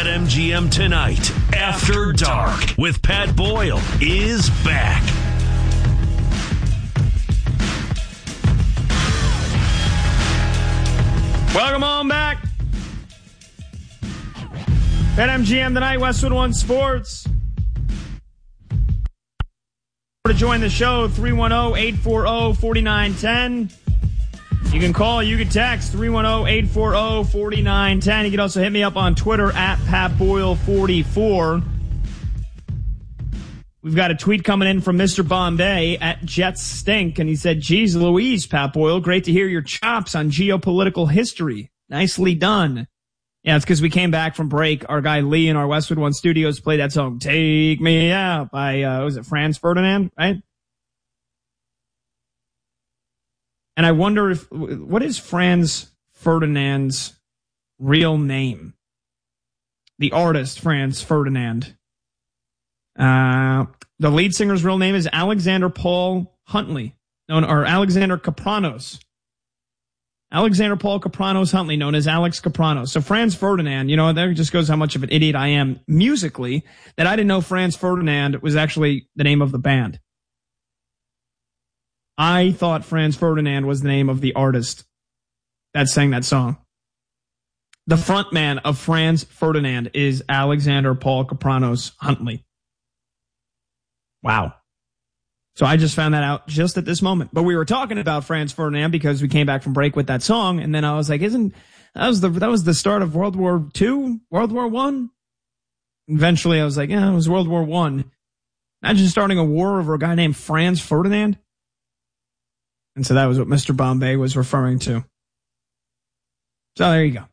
BetMGM Tonight, After Dark, with Pat Boyle, is back. Welcome on back. BetMGM Tonight, Westwood One Sports. To join the show, 310-840-4910. You can call, you can text, 310-840-4910. You can also hit me up on Twitter at PatBoyle44. We've got a tweet coming in from Mr. Bombay at Jets Stink, and he said, "Geez Louise, Pat Boyle, great to hear your chops on geopolitical history. Nicely done." Yeah, it's because we came back from break. Our guy Lee in our Westwood One studios played that song, "Take Me Out" by, was it Franz Ferdinand, right? And I wonder what is Franz Ferdinand's real name? The artist, Franz Ferdinand. The lead singer's real name is Alexander Paul Huntley, or Alexander Kapranos. Alexander Paul Kapranos Huntley, known as Alex Kapranos. So Franz Ferdinand, there just goes how much of an idiot I am musically, that I didn't know Franz Ferdinand was actually the name of the band. I thought Franz Ferdinand was the name of the artist that sang that song. The frontman of Franz Ferdinand is Alexander Paul Kapranos Huntley. Wow. So I just found that out just at this moment. But we were talking about Franz Ferdinand because we came back from break with that song, and then I was like, that was the start of World War II? World War I? Eventually I was like, yeah, it was World War I. Imagine starting a war over a guy named Franz Ferdinand. And so that was what Mr. Bombay was referring to. So there you go.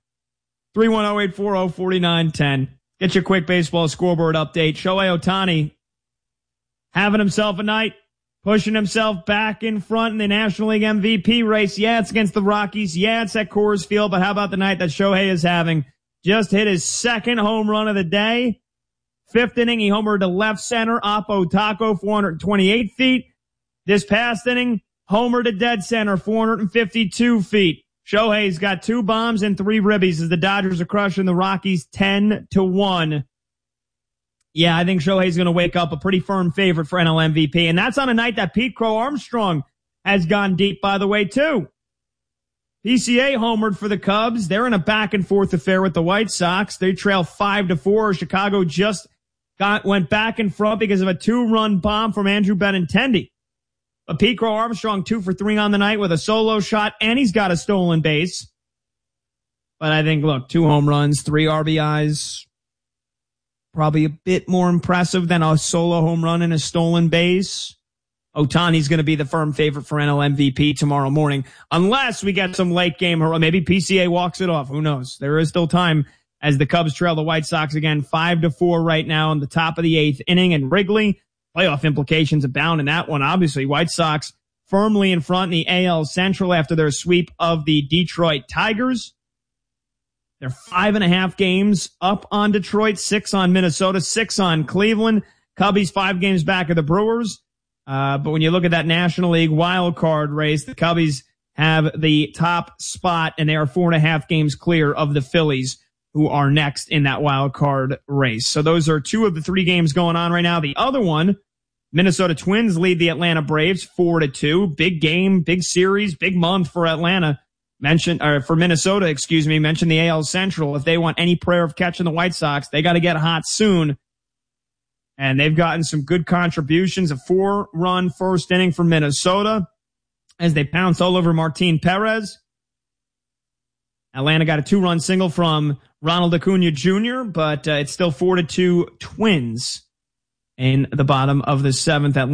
310-840-4910. Get your quick baseball scoreboard update. Shohei Ohtani having himself a night, pushing himself back in front in the National League MVP race. Yeah, it's against the Rockies. Yeah, it's at Coors Field. But how about the night that Shohei is having? Just hit his second home run of the day. Fifth inning, he homered to left center. Oppo Taco, 428 feet. This past inning, homer to dead center, 452 feet. Shohei's got 2 bombs and 3 ribbies as the Dodgers are crushing the Rockies 10-1. Yeah, I think Shohei's going to wake up a pretty firm favorite for NL MVP. And that's on a night that Pete Crow Armstrong has gone deep, by the way, too. PCA homered for the Cubs. They're in a back-and-forth affair with the White Sox. They trail 5-4. Chicago just went back and front because of a 2-run bomb from Andrew Benintendi. But Pete Crow Armstrong 2 for 3 on the night with a solo shot, and he's got a stolen base. But I think, look, 2 home runs, 3 RBIs, probably a bit more impressive than a solo home run and a stolen base. Ohtani's going to be the firm favorite for NL MVP tomorrow morning, unless we get some late game, or maybe PCA walks it off. Who knows? There is still time as the Cubs trail the White Sox again, 5-4 right now in the top of the 8th inning in Wrigley. Playoff implications abound in that one. Obviously, White Sox firmly in front in the AL Central after their sweep of the Detroit Tigers. They're 5.5 games up on Detroit, 6 on Minnesota, 6 on Cleveland. Cubbies 5 games back of the Brewers. But when you look at that National League wild card race, the Cubbies have the top spot, and they are 4.5 games clear of the Phillies, who are next in that wild card race. So those are 2 of the 3 games going on right now. The other one, Minnesota Twins lead the Atlanta Braves 4-2. Big game, big series, big month for Minnesota, mentioned the AL Central. If they want any prayer of catching the White Sox, they got to get hot soon. And they've gotten some good contributions. A 4-run first inning for Minnesota as they pounce all over Martin Perez. Atlanta got a 2-run single from Ronald Acuna Jr., but it's still 4-2 Twins in the bottom of the 7th.